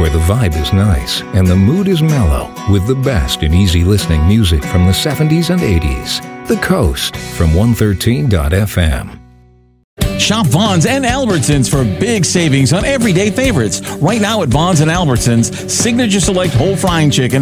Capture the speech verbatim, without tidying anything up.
where the vibe is nice and the mood is mellow with the best in easy listening music from the seventies and eighties. The Coast from one thirteen dot f m. Shop Vaughn's and Albertsons for big savings on everyday favorites. Right now at Vaughn's and Albertsons, Signature Select Whole Frying Chicken